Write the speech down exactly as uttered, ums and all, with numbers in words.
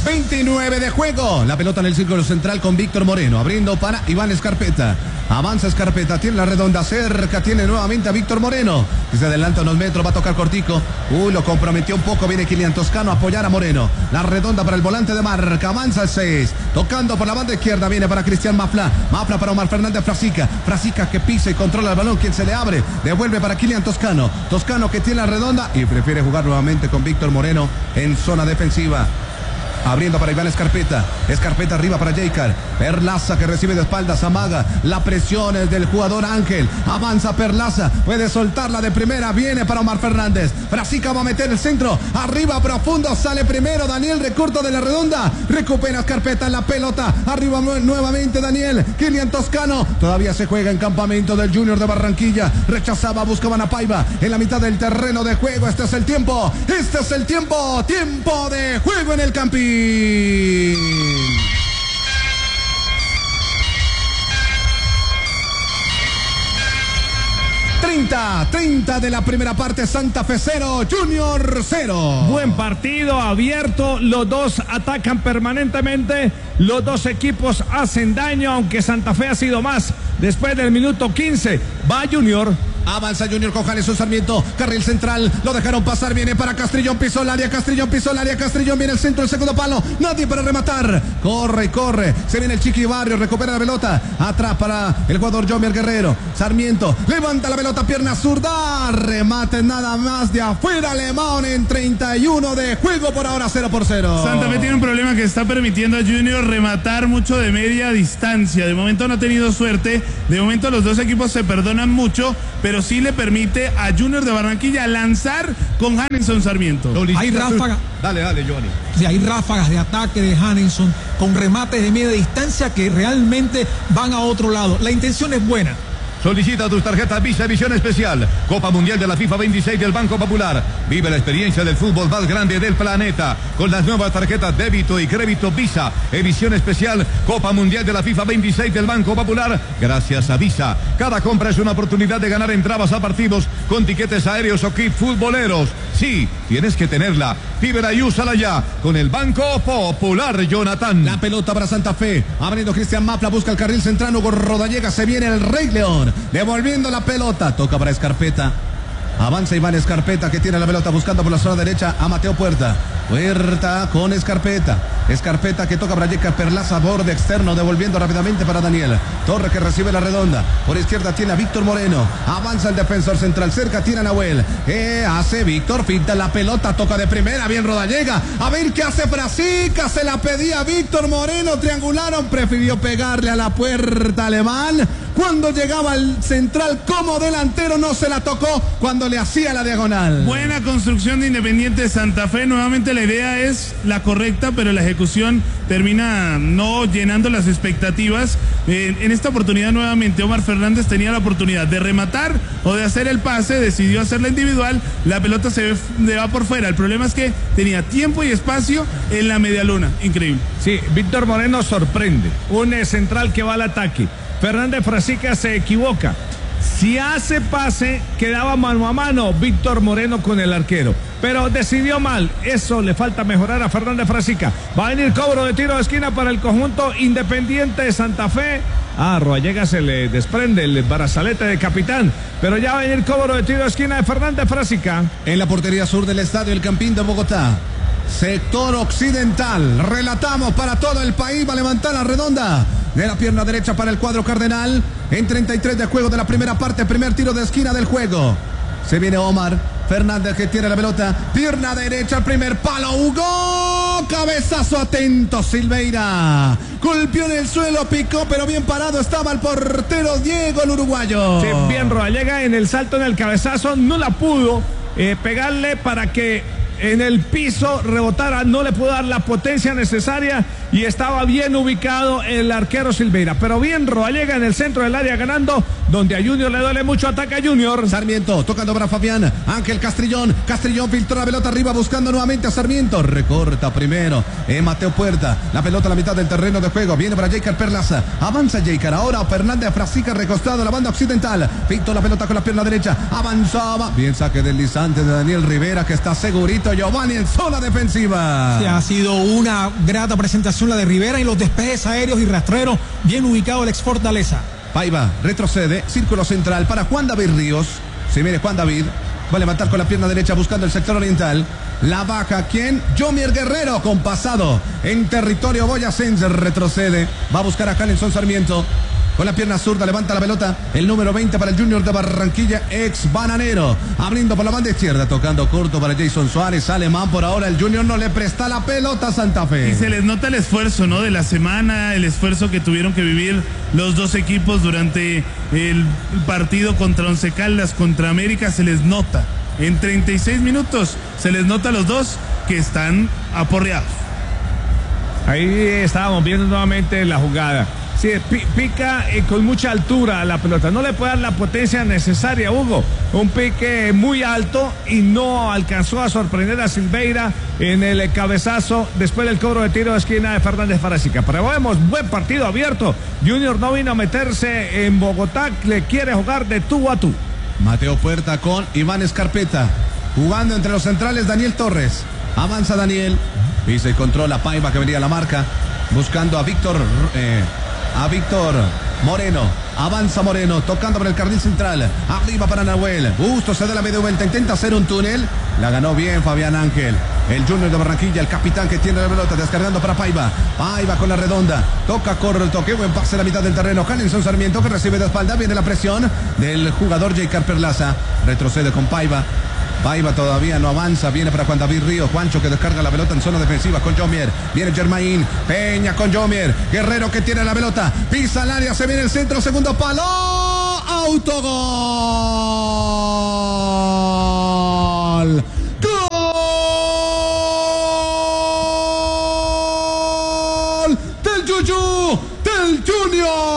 veintinueve de juego. La pelota en el círculo central con Víctor Moreno. Abriendo para Iván Escarpeta. Avanza Escarpeta, tiene la redonda cerca, tiene nuevamente a Víctor Moreno. Desde adelanta unos metros, va a tocar cortico. Uy, lo comprometió un poco, viene Kilian Toscano a apoyar a Moreno. La redonda para el volante de marca, avanza el seis. Tocando por la banda izquierda, viene para Cristian Mafla. Mafla para Omar Fernández Frasica. Frasica que pisa y controla el balón, quien se le abre. Devuelve para Kilian Toscano. Toscano que tiene la redonda y prefiere jugar nuevamente con Víctor Moreno en zona defensiva. Abriendo para Iván Escarpeta. Escarpeta arriba para Jaycar. Perlaza que recibe de espaldas. Amaga. La presión es del jugador Ángel. Avanza Perlaza. Puede soltarla de primera. Viene para Omar Fernández. Frasica va a meter el centro. Arriba profundo. Sale primero Daniel. Recorta de la redonda. Recupera Escarpeta la pelota. Arriba nuevamente Daniel. Kilian Toscano. Todavía se juega en campamento del Junior de Barranquilla. Rechazaba. Buscaban a Paiva. En la mitad del terreno de juego. Este es el tiempo. Este es el tiempo. Tiempo de juego en el Campín. treinta, treinta de la primera parte, Santa Fe cero, Junior cero. Buen partido, abierto, los dos atacan permanentemente, los dos equipos hacen daño, aunque Santa Fe ha sido más. Después del minuto quince, va Junior. Avanza Junior con Janeson Sarmiento, carril central, lo dejaron pasar, viene para Castrillón, pisó el área, Castrillón, pisó el área, Castrillón, viene el centro, el segundo palo, nadie para rematar, corre, corre, se viene el Chiqui Barrio, recupera la pelota, atrás para el jugador Jomier Guerrero, Sarmiento, levanta la pelota, pierna zurda, remate nada más de afuera, Lemón en treinta y uno de juego, por ahora cero por cero. Santa Fe tiene un problema que está permitiendo a Junior rematar mucho de media distancia, de momento no ha tenido suerte, de momento los dos equipos se perdonan mucho, pero pero sí le permite a Junior de Barranquilla lanzar con Janeson Sarmiento. Hay ráfagas. Dale, dale, Johnny. Sí, hay ráfagas de ataque de Janeson con remates de media distancia que realmente van a otro lado. La intención es buena. Solicita tus tarjetas Visa Visión Especial. Copa Mundial de la FIFA veintiséis del Banco Popular. Vive la experiencia del fútbol más grande del planeta con las nuevas tarjetas débito y crédito Visa. Edición especial Copa Mundial de la FIFA veintiséis del Banco Popular. Gracias a Visa. Cada compra es una oportunidad de ganar entradas a partidos con tiquetes aéreos o kit futboleros. Sí, tienes que tenerla. Vívela y úsala ya con el Banco Popular, Jonathan. La pelota para Santa Fe. Abriendo Cristian Mafla, busca el carril central. Hugo Rodallega, se viene el Rey León. Devolviendo la pelota, toca para Escarpeta. Avanza Iván Escarpeta que tiene la pelota buscando por la zona derecha a Mateo Puerta. Puerta con Escarpeta. Escarpeta que toca para Jaycar Perlaza, borde externo, devolviendo rápidamente para Daniel. Torre que recibe la redonda. Por izquierda tiene a Víctor Moreno. Avanza el defensor central, cerca tiene a Nahuel. ¿Qué hace Víctor? Finta la pelota, toca de primera, bien Rodallega. A ver qué hace Frasica, se la pedía Víctor Moreno, triangularon, prefirió pegarle a la puerta alemán. Cuando llegaba al central como delantero no se la tocó cuando le hacía la diagonal. Buena construcción de Independiente Santa Fe. Nuevamente la idea es la correcta, pero la ejecución termina no llenando las expectativas. Eh, en esta oportunidad nuevamente Omar Fernández tenía la oportunidad de rematar o de hacer el pase, decidió hacerla individual, la pelota se va por fuera. El problema es que tenía tiempo y espacio en la medialuna. Increíble. Sí, Víctor Moreno sorprende. Un eh, central que va al ataque. Fernández Frasica se equivoca. Si hace pase, quedaba mano a mano Víctor Moreno con el arquero. Pero decidió mal. Eso le falta mejorar a Fernández Frasica. Va a venir cobro de tiro de esquina para el conjunto Independiente de Santa Fe. Ah, Rodallega se le desprende el brazalete de capitán. Pero ya va a venir cobro de tiro de esquina de Fernández Frasica. En la portería sur del estadio El Campín de Bogotá. Sector occidental. Relatamos para todo el país. Va a levantar la redonda de la pierna derecha para el cuadro cardenal. En treinta y tres de juego de la primera parte. Primer tiro de esquina del juego. Se viene Omar Fernández que tiene la pelota. Pierna derecha, el primer palo. Hugo. Cabezazo atento. Silveira. Golpeó en el suelo, picó, pero bien parado estaba el portero Diego, el uruguayo. Sí, bien Rodallega en el salto, en el cabezazo. No la pudo eh, pegarle para que en el piso rebotara, no le pudo dar la potencia necesaria y estaba bien ubicado el arquero Silveira, pero bien Rodallega en el centro del área ganando, donde a Junior le duele mucho, ataca Junior. Sarmiento tocando para Fabián. Ángel Castrillón. Castrillón filtró la pelota arriba buscando nuevamente a Sarmiento. Recorta primero. Eh, Mateo Puerta. La pelota a la mitad del terreno de juego. Viene para Jeicar Perlaza. Avanza Jeicar. Ahora Fernández Frasica recostado a la banda occidental. Pintó la pelota con la pierna derecha. Avanzaba. Bien saque deslizante de Daniel Rivera que está segurito. Giovanni en zona defensiva. Sí, ha sido una grata presentación la de Rivera y los despejes aéreos y rastreros. Bien ubicado el ex Fortaleza. Paiva retrocede, círculo central para Juan David Ríos. Si viene Juan David, va a levantar con la pierna derecha buscando el sector oriental. La baja, ¿quién? Jomier Guerrero con pasado en territorio boyacense. Retrocede, va a buscar a Jalenson Sarmiento. Con la pierna zurda levanta la pelota. El número veinte para el Junior de Barranquilla, ex bananero. Abriendo por la banda izquierda, tocando corto para Jason Suárez. Alemán por ahora. El Junior no le presta la pelota a Santa Fe. Y se les nota el esfuerzo, ¿no? De la semana, el esfuerzo que tuvieron que vivir los dos equipos durante el partido contra Once Caldas, contra América. Se les nota. En treinta y seis minutos se les nota a los dos que están aporreados. Ahí estábamos viendo nuevamente la jugada. Sí, pica eh, con mucha altura la pelota, no le puede dar la potencia necesaria, Hugo. Un pique muy alto y no alcanzó a sorprender a Silveira en el cabezazo después del cobro de tiro de esquina de Fernández Frasica. Pero vemos, buen partido abierto. Junior no vino a meterse en Bogotá, le quiere jugar de tú a tú. Mateo Puerta con Iván Escarpeta. Jugando entre los centrales Daniel Torres. Avanza Daniel. Pisa y controla Paiva que venía a la marca. Buscando a Víctor... Eh, a Víctor Moreno. Avanza Moreno, tocando por el carril central. Arriba para Nahuel. Busto se da la media vuelta, intenta hacer un túnel. La ganó bien Fabián Ángel. El Junior de Barranquilla, el capitán que tiene la pelota, descargando para Paiva. Paiva con la redonda. Toca, corre el toque. Buen pase a la mitad del terreno. Jalenson Sarmiento que recibe de espalda. Viene la presión del jugador Jeicar Perlaza. Retrocede con Paiva. Paiva todavía no avanza, viene para Juan David Ríos. Juancho que descarga la pelota en zona defensiva con Jomier. Viene Germain, Peña con Jomier. Guerrero que tiene la pelota, pisa el área, se viene el centro, segundo palo. Autogol. Gol del Yuyu, del Junior.